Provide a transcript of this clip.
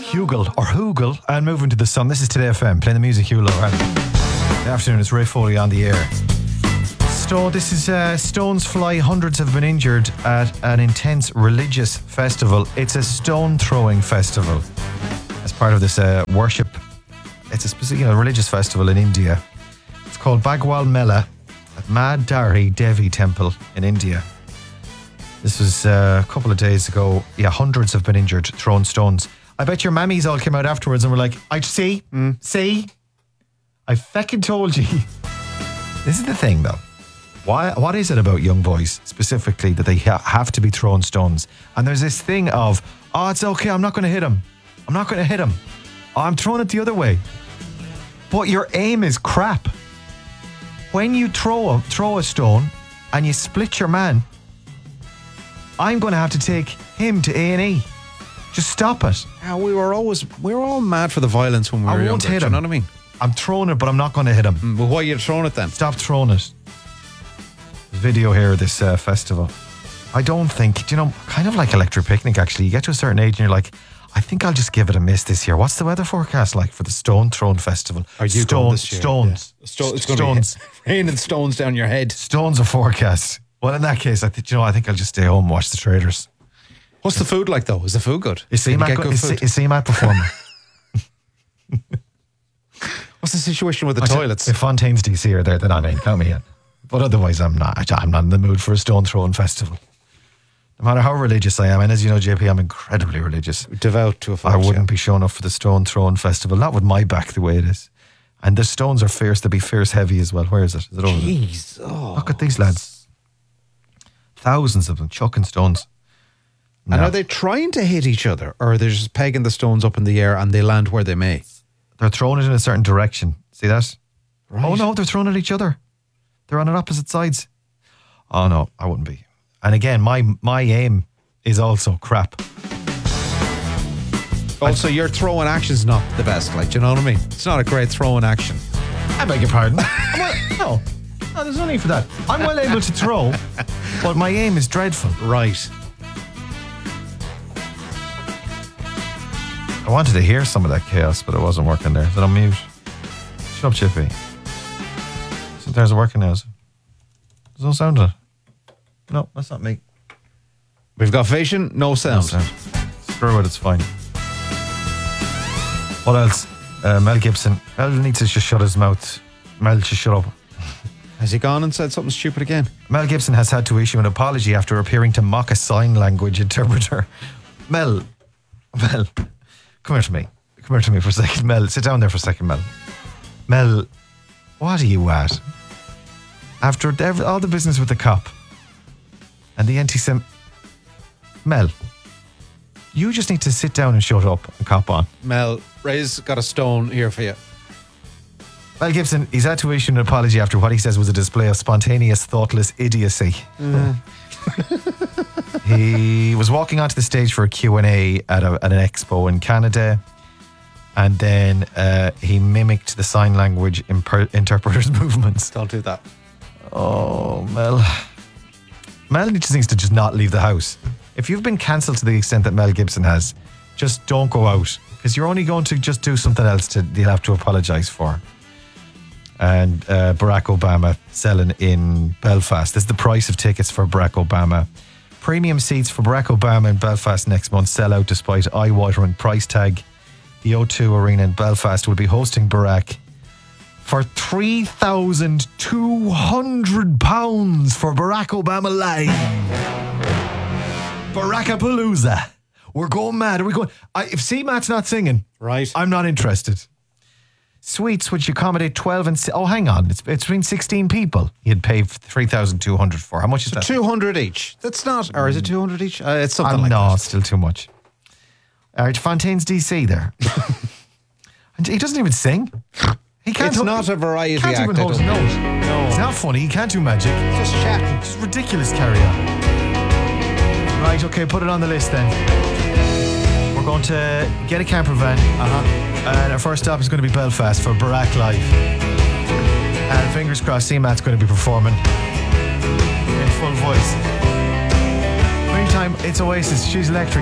Hugel, and moving to the sun. This is Today FM, playing the music you love. Good afternoon, it's Ray Foley on the air. This is stones fly. Hundreds have been injured at an intense religious festival. It's a stone throwing festival as part of this worship. It's a specific, religious festival in India. It's called Bhagwal Mela at Madhari Devi Temple in India. This was a couple of days ago. Yeah, hundreds have been injured throwing stones. I bet your mammies all came out afterwards and were like, see? I feckin' told you. This is the thing, though. What is it about young boys, specifically, that they have to be throwing stones? And there's this thing of, it's okay, I'm not going to hit him. I'm throwing it the other way. But your aim is crap. When you throw a stone and you split your man, I'm going to have to take him to A&E. Just stop it. Yeah, we were all mad for the violence when we were younger. Hit him. Do you know what I mean? I'm throwing it, but I'm not going to hit him. But why are you throwing it then? Stop throwing it. Video here of this festival. I don't think, kind of like Electric Picnic, actually. You get to a certain age and you're like, I think I'll just give it a miss this year. What's the weather forecast like for the Stone Throwing Festival? Are you going this year? Stones. Yeah. It's going to be raining stones down your head. Stones are forecast. Well, in that case, I think I'll just stay home and watch the Traders. What's the food like, though? Is the food good? Is CMAT performing? What's the situation with the toilets? If Fontaine's DC are there, then I'm in. Count me in. But otherwise, I'm not. I'm not in the mood for a stone throwing festival. No matter how religious I am, and as you know, JP, I'm incredibly religious. Devout to a fault. I wouldn't be showing up for the stone throwing festival. Not with my back the way it is. And the stones are fierce. They'll be fierce heavy as well. Where is it? Is it over there? Jeez. Oh. Look at these lads. Thousands of them chucking stones. No. And are they trying to hit each other, or are they just pegging the stones up in the air and they land where they may? They're throwing it in a certain direction. See that? Right. Oh no, they're throwing at each other. They're on opposite sides. Oh no, I wouldn't be. And again, my aim is also crap. Also, your throwing action's not the best. Like, do you know what I mean? It's not a great throwing action. I beg your pardon. No, there's no need for that. I'm well able to throw, but my aim is dreadful. Right. I wanted to hear some of that chaos, but it wasn't working there. Is it on mute? Shut up, Chippy. There's it working now. There's no sound on it. No, that's not me. We've got vision, no sound. Screw it, it's fine. What else? Mel Gibson. Mel needs to just shut his mouth. Mel, just shut up. Has he gone and said something stupid again? Mel Gibson has had to issue an apology after appearing to mock a sign language interpreter. Mel, come here to me. Come here to me for a second. Mel, sit down there for a second, Mel. Mel, what are you at? After all the business with the cop and the anti-Sem... Mel, you just need to sit down and shut up and cop on. Mel, Ray's got a stone here for you. Mel Gibson, he's had to issue an apology after what he says was a display of spontaneous, thoughtless idiocy. He was walking onto the stage for a Q&A at an expo in Canada, and then he mimicked the sign language interpreter's movements. Don't do that. Oh, Mel. Mel just needs to just not leave the house. If you've been cancelled to the extent that Mel Gibson has, just don't go out, because you're only going to just do something else you'll have to apologise for. And Barack Obama selling in Belfast. This is the price of tickets for Barack Obama. Premium seats for Barack Obama in Belfast next month sell out despite eye-watering price tag. The O2 Arena in Belfast will be hosting Barack for £3,200 for Barack Obama Live. Barackapalooza. We're going mad. Are we going? If C-Mat's not singing, right, I'm not interested. Suites which accommodate 12 and... Oh, hang on. It's between 16 people. You'd pay 3,200 for. How much is that? 200 each. That's not... Or is it 200 each? It's something like that. No, it's still too much. Fontaine's DC there. And he doesn't even sing. He can't. It's not a variety act. Can't even hold a note. No. It's not funny. He can't do magic. Just chatting. Just ridiculous carry on. Right, okay, put it on the list then. We're going to get a camper van. And our first stop is going to be Belfast for Barack Live. And fingers crossed, C-Mat's going to be performing in full voice. Meantime, it's Oasis. She's electric.